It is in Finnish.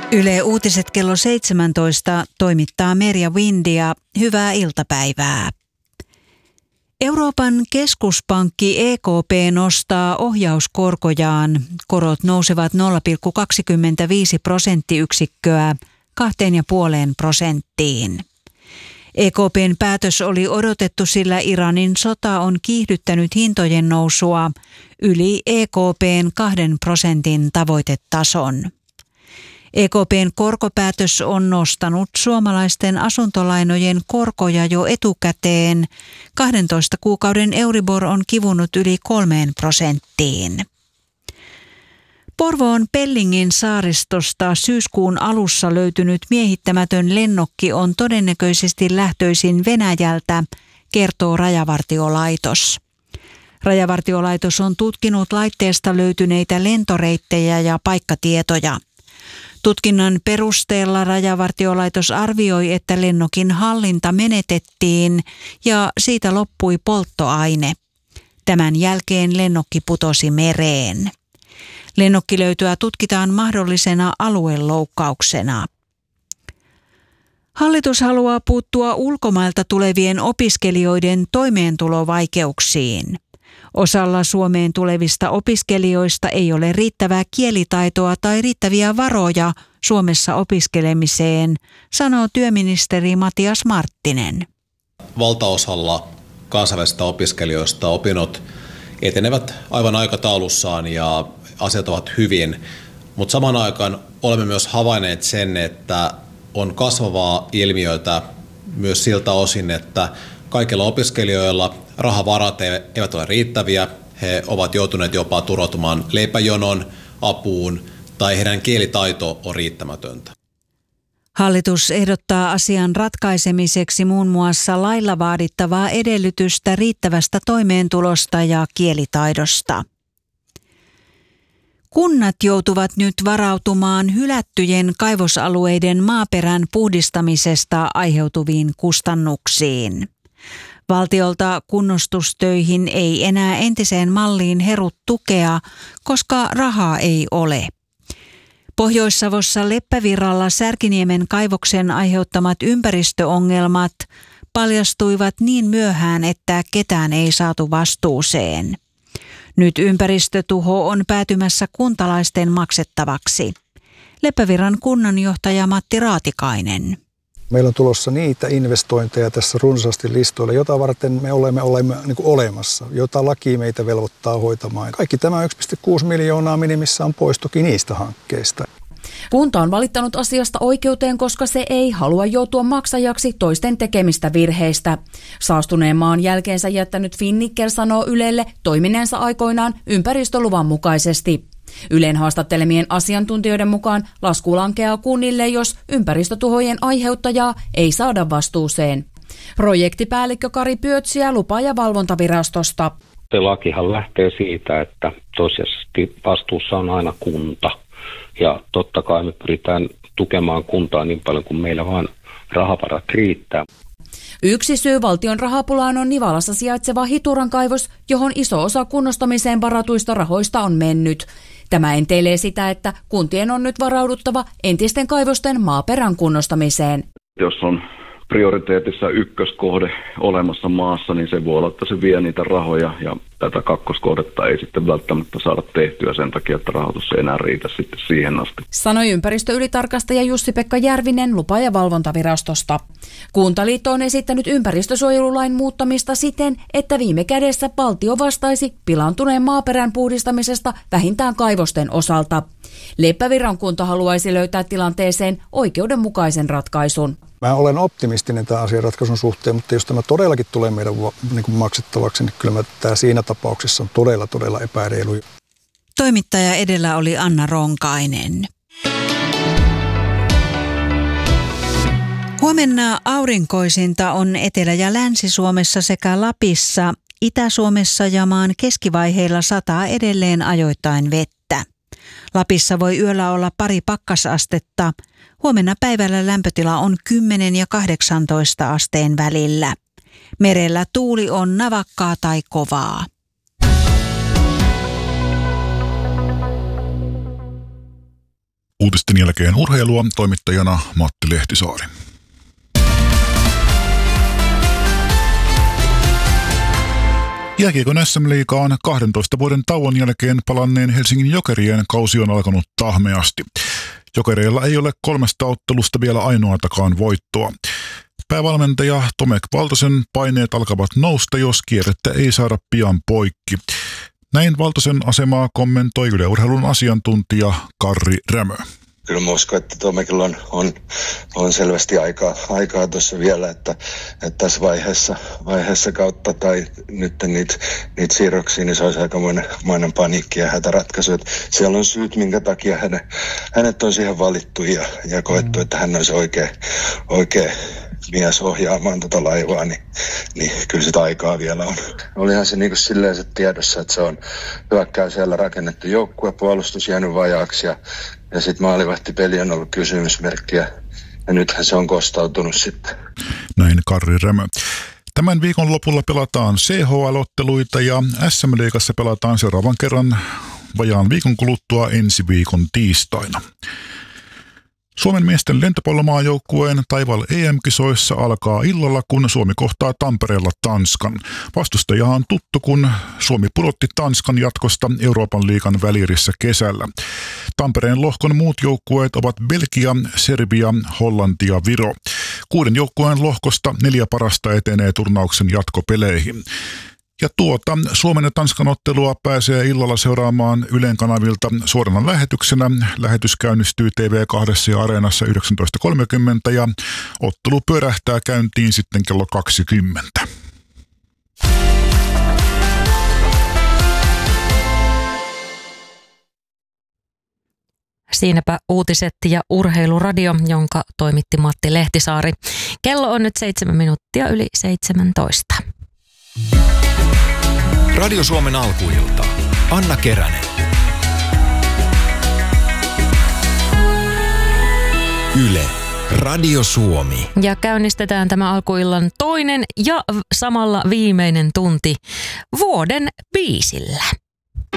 Yle Uutiset kello 17 toimittaa Merja Windia. Hyvää iltapäivää. Euroopan keskuspankki EKP nostaa ohjauskorkojaan. Korot nousevat 0,25 prosenttiyksikköä 2,5%. EKP:n päätös oli odotettu, sillä Iranin sota on kiihdyttänyt hintojen nousua yli EKP:n 2% tavoitetason. EKP:n korkopäätös on nostanut suomalaisten asuntolainojen korkoja jo etukäteen. 12 kuukauden Euribor on kivunut yli 3%. Porvoon Pellingin saaristosta syyskuun alussa löytynyt miehittämätön lennokki on todennäköisesti lähtöisin Venäjältä, kertoo Rajavartiolaitos. Rajavartiolaitos on tutkinut laitteesta löytyneitä lentoreittejä ja paikkatietoja. Tutkinnan perusteella Rajavartiolaitos arvioi, että lennokin hallinta menetettiin ja siitä loppui polttoaine. Tämän jälkeen lennokki putosi mereen. Lennokkilöytöä tutkitaan mahdollisena alueloukkauksena. Hallitus haluaa puuttua ulkomailta tulevien opiskelijoiden toimeentulovaikeuksiin. Osalla Suomeen tulevista opiskelijoista ei ole riittävää kielitaitoa tai riittäviä varoja Suomessa opiskelemiseen, sanoo työministeri Matias Marttinen. Valtaosalla kansainvälisistä opiskelijoista opinnot etenevät aivan aikataulussaan ja asiat ovat hyvin, mutta samaan aikaan olemme myös havainneet sen, että on kasvavaa ilmiötä myös siltä osin, että kaikilla opiskelijoilla rahavarat eivät ole riittäviä. He ovat joutuneet jopa turvautumaan leipäjonon apuun tai heidän kielitaito on riittämätöntä. Hallitus ehdottaa asian ratkaisemiseksi muun muassa lailla vaadittavaa edellytystä riittävästä toimeentulosta ja kielitaidosta. Kunnat joutuvat nyt varautumaan hylättyjen kaivosalueiden maaperän puhdistamisesta aiheutuviin kustannuksiin. Valtiolta kunnostustöihin ei enää entiseen malliin heru tukea, koska rahaa ei ole. Pohjois-Savossa Leppävirralla Särkiniemen kaivoksen aiheuttamat ympäristöongelmat paljastuivat niin myöhään, että ketään ei saatu vastuuseen. Nyt ympäristötuho on päätymässä kuntalaisten maksettavaksi. Leppävirran kunnanjohtaja Matti Raatikainen. Meillä on tulossa niitä investointeja tässä runsaasti listoilla, jota varten me olemme niin kuin olemassa, jota laki meitä velvoittaa hoitamaan. Kaikki tämä 1,6 miljoonaa minimissään pois toki niistä hankkeista. Kunta on valittanut asiasta oikeuteen, koska se ei halua joutua maksajaksi toisten tekemistä virheistä. Saastuneen maan jälkeensä jättänyt Finnickel sanoo Ylelle toimineensa aikoinaan ympäristöluvan mukaisesti. Ylen haastattelemien asiantuntijoiden mukaan lasku lankeaa kunnille, jos ympäristötuhojen aiheuttajaa ei saada vastuuseen. Projektipäällikkö Kari Pyötsiä lupa- ja valvontavirastosta. Se lakihan lähtee siitä, että tosiasiallisesti vastuussa on aina kunta. Ja totta kai me pyritään tukemaan kuntaa niin paljon kuin meillä vaan rahavarat riittää. Yksi syy valtion rahapulaan on Nivalassa sijaitseva Hituran kaivos, johon iso osa kunnostamiseen varatuista rahoista on mennyt. Tämä enteilee sitä, että kuntien on nyt varauduttava entisten kaivosten maaperän kunnostamiseen. Jos on prioriteetissa ykköskohde olemassa maassa, niin se voi olla, että se vie niitä rahoja ja tätä kakkoskohdetta ei sitten välttämättä saada tehtyä sen takia, että rahoitus ei enää riitä sitten siihen asti. Sanoi ympäristöylitarkastaja Jussi-Pekka Järvinen lupa- ja valvontavirastosta. Kuntaliitto on esittänyt ympäristösuojelulain muuttamista siten, että viime kädessä valtio vastaisi pilaantuneen maaperän puhdistamisesta vähintään kaivosten osalta. Leppävirran kunta haluaisi löytää tilanteeseen oikeudenmukaisen ratkaisun. Mä olen optimistinen tämän asian ratkaisun suhteen, mutta jos tämä todellakin tulee meidän maksettavaksi, niin kyllä tämä siinä tapauksessa on todella epäreilu. Toimittaja edellä oli Anna Ronkainen. Huomenna aurinkoisinta on Etelä- ja Länsi-Suomessa sekä Lapissa. Itä-Suomessa ja maan keskivaiheilla sataa edelleen ajoittain vettä. Lapissa voi yöllä olla pari pakkasastetta. Huomenna päivällä lämpötila on 10 ja 18 asteen välillä. Merellä tuuli on navakkaa tai kovaa. Uutisten jälkeen urheilua, toimittajana Matti Lehtisaari. Jääkiekon SM-liigaan 12 vuoden tauon jälkeen palanneen Helsingin Jokerien kausi on alkanut tahmeasti. Jokereilla ei ole 3 ottelusta vielä ainoatakaan voittoa. Päävalmentaja Tomek Valtosen paineet alkavat nousta, jos kierrettä ei saada pian poikki. Näin Valtosen asemaa kommentoi Yle Urheilun asiantuntija Karri Rämö. Kyllä mä uskon, että Tomekilla on selvästi aikaa tuossa vielä, että tässä vaiheessa kautta tai nyt niitä siirroksia, niin se olisi aikamoinen paniikki ja hätäratkaisu. Että siellä on syyt, minkä takia hänet on siihen valittu ja koettu, että hän olisi oikea mies ohjaamaan tota laivaa, niin kyllä sitä aikaa vielä on. Olihan se niin kuin silleen se tiedossa, että se on hyökkäyksellä rakennettu joukkue, puolustus jäänyt vajaaksi ja sitten maalivahtipeli on ollut kysymysmerkkiä ja nythän se on kostautunut sitten. Näin Karri Rämö. Tämän viikon lopulla pelataan CHL-otteluita ja SM-liigassa pelataan seuraavan kerran vajaan viikon kuluttua ensi viikon tiistaina. Suomen miesten lentopallomaajoukkueen Taival EM-kisoissa alkaa illalla, kun Suomi kohtaa Tampereella Tanskan. Vastustaja on tuttu, kun Suomi pudotti Tanskan jatkosta Euroopan liigan välierissä kesällä. Tampereen lohkon muut joukkueet ovat Belgia, Serbia, Hollanti ja Viro. 6 joukkueen lohkosta 4 parasta etenee turnauksen jatkopeleihin. Ja Suomen ja Tanskan ottelua pääsee illalla seuraamaan Ylen kanavilta suorana lähetyksenä. Lähetys käynnistyy TV2 ja Areenassa 19.30 ja ottelu pyörähtää käyntiin sitten kello 20. Siinäpä uutiset ja urheiluradio, jonka toimitti Matti Lehtisaari. Kello on nyt 7 minuuttia yli 17. Radio Suomen alkuilta. Anna Keränen. Yle. Radio Suomi. Ja käynnistetään tämä alkuillan toinen ja samalla viimeinen tunti vuoden biisillä.